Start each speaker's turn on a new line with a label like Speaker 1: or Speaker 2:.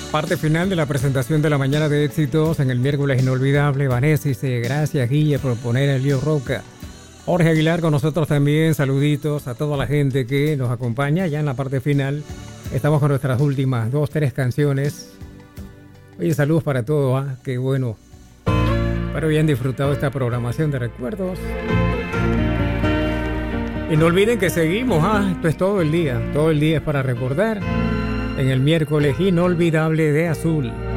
Speaker 1: Parte final de la presentación de la mañana de éxitos en el miércoles inolvidable. Vanessa dice, gracias Guille por poner el Lío Roca. Jorge Aguilar con nosotros también. Saluditos a toda la gente que nos acompaña ya en la parte final. Estamos con nuestras últimas 2-3 canciones. Oye, saludos para todos, ¿eh? Qué bueno. Espero hayan disfrutado esta programación de recuerdos. Y no olviden que seguimos, esto es todo el día. Todo el día es para recordar en el miércoles inolvidable de Azul.